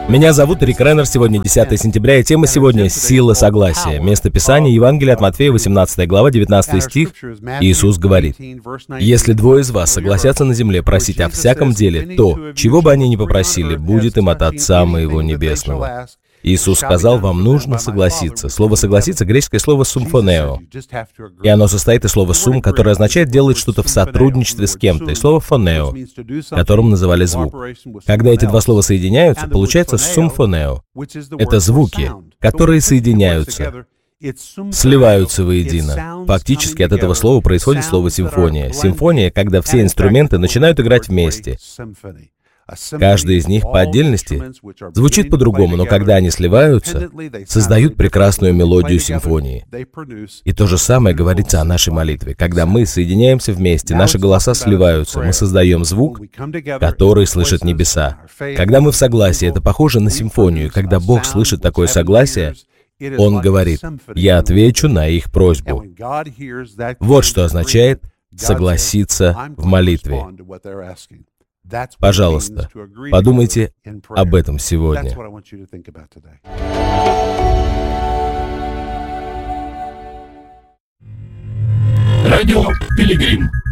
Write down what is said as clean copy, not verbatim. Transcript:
Меня зовут Рик Реннер, сегодня 10 сентября, и тема сегодня — «Сила согласия». Место Писания — Евангелие от Матфея, 18 глава, 19 стих. Иисус говорит: «Если двое из вас согласятся на земле просить о всяком деле, то, чего бы они ни попросили, будет им от Отца Моего Небесного». Иисус сказал, вам нужно согласиться. Слово «согласиться» — греческое слово «сумфонео». И оно состоит из слова «сум», которое означает делать что-то в сотрудничестве с кем-то, и слова «фонео», которым называли звук. Когда эти два слова соединяются, получается «сумфонео». Это звуки, которые соединяются, сливаются воедино. Фактически от этого слова происходит слово «симфония». Симфония, когда все инструменты начинают играть вместе. Каждый из них по отдельности звучит по-другому, но когда они сливаются, создают прекрасную мелодию симфонии. И то же самое говорится о нашей молитве. Когда мы соединяемся вместе, наши голоса сливаются, мы создаем звук, который слышат небеса. Когда мы в согласии, это похоже на симфонию. Когда Бог слышит такое согласие, Он говорит: «Я отвечу на их просьбу». Вот что означает согласиться в молитве. Пожалуйста, подумайте об этом сегодня. Радио Пилигрим.